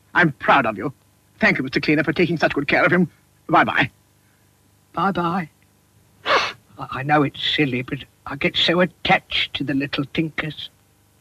I'm proud of you. Thank you, Mr. Cleaner, for taking such good care of him. Bye-bye. Bye-bye. I know it's silly, but I get so attached to the little tinkers.